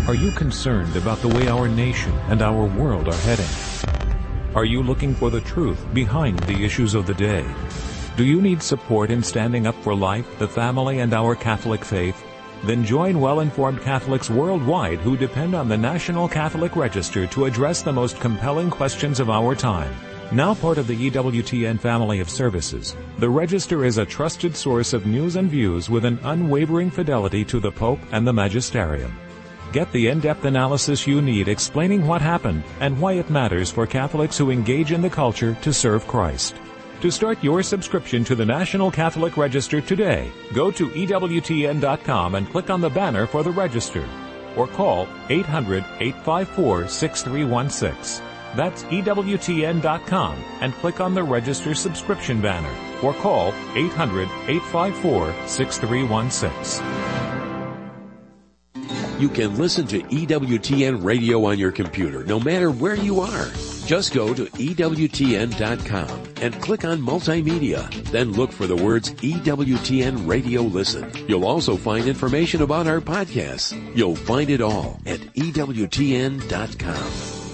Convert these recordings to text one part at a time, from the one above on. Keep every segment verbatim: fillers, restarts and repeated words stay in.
Are you concerned about the way our nation and our world are heading? Are you looking for the truth behind the issues of the day? Do you need support in standing up for life, the family, and our Catholic faith? Then join well-informed Catholics worldwide who depend on the National Catholic Register to address the most compelling questions of our time. Now part of the E W T N family of services, the Register is a trusted source of news and views with an unwavering fidelity to the Pope and the Magisterium. Get the in-depth analysis you need explaining what happened and why it matters for Catholics who engage in the culture to serve Christ. To start your subscription to the National Catholic Register today, go to E W T N dot com and click on the banner for the Register, or call eight hundred, eight five four, six three one six. That's E W T N dot com and click on the Register subscription banner, or call eight hundred, eight five four, six three one six. You can listen to E W T N Radio on your computer no matter where you are. Just go to E W T N dot com and click on Multimedia. Then look for the words E W T N Radio Listen. You'll also find information about our podcasts. You'll find it all at E W T N dot com.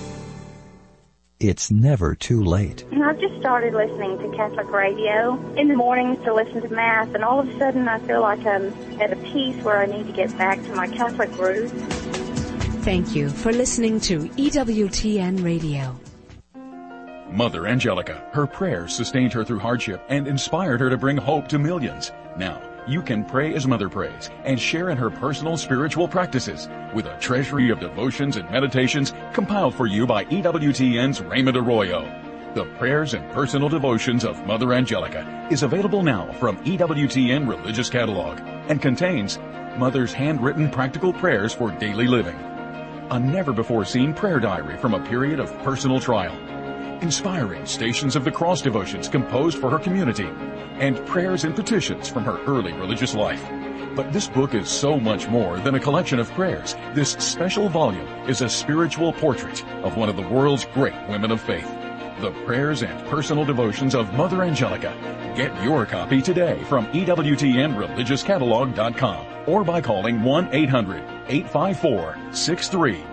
It's never too late. I've just started listening to Catholic radio in the mornings to listen to Mass, and all of a sudden I feel like I'm at a peace where I need to get back to my Catholic roots. Thank you for listening to E W T N Radio. Mother Angelica. Her prayers sustained her through hardship and inspired her to bring hope to millions. Now, you can pray as Mother prays and share in her personal spiritual practices with a treasury of devotions and meditations compiled for you by E W T N's Raymond Arroyo. The Prayers and Personal Devotions of Mother Angelica is available now from E W T N Religious Catalog and contains Mother's handwritten practical prayers for daily living, a never-before-seen prayer diary from a period of personal trial, inspiring Stations of the Cross devotions composed for her community, and prayers and petitions from her early religious life. But this book is so much more than a collection of prayers. This special volume is a spiritual portrait of one of the world's great women of faith. The Prayers and Personal Devotions of Mother Angelica. Get your copy today from E W T N Religious Catalog dot com or by calling one eight hundred, eight five four, six three